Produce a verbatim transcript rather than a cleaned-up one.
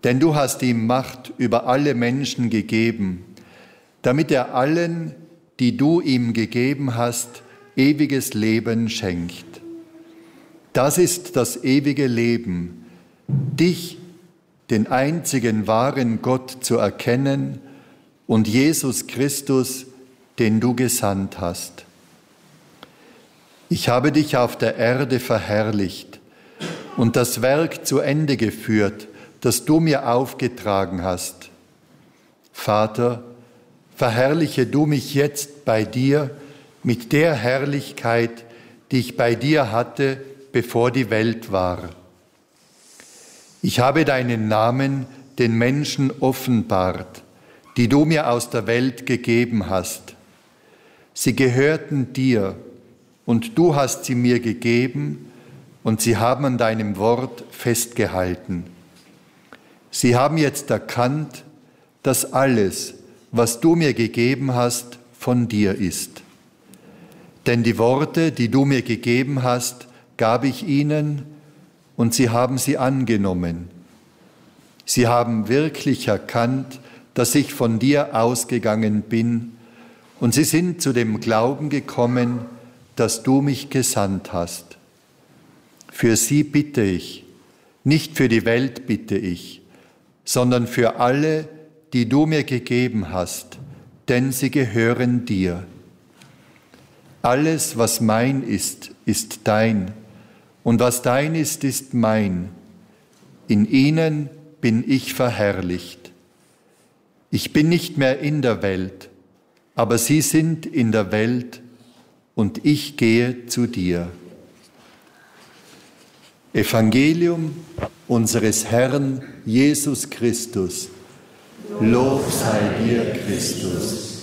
denn du hast ihm Macht über alle Menschen gegeben, damit er allen, die du ihm gegeben hast, ewiges Leben schenkt. Das ist das ewige Leben, dich, den einzigen wahren Gott, zu erkennen und Jesus Christus, den du gesandt hast. Ich habe dich auf der Erde verherrlicht und das Werk zu Ende geführt, das du mir aufgetragen hast. Vater, verherrliche du mich jetzt bei dir mit der Herrlichkeit, die ich bei dir hatte, bevor die Welt war. Ich habe deinen Namen den Menschen offenbart, die du mir aus der Welt gegeben hast. Sie gehörten dir, und du hast sie mir gegeben, und sie haben an deinem Wort festgehalten. Sie haben jetzt erkannt, dass alles, was du mir gegeben hast, von dir ist. Denn die Worte, die du mir gegeben hast, gab ich ihnen, und sie haben sie angenommen. Sie haben wirklich erkannt, dass ich von dir ausgegangen bin, und sie sind zu dem Glauben gekommen, dass du mich gesandt hast. Für sie bitte ich, nicht für die Welt bitte ich, sondern für alle, die du mir gegeben hast, denn sie gehören dir. Alles, was mein ist, ist dein, und was dein ist, ist mein. In ihnen bin ich verherrlicht. Ich bin nicht mehr in der Welt, aber sie sind in der Welt, und ich gehe zu dir. Evangelium unseres Herrn Jesus Christus. Lob sei dir, Christus.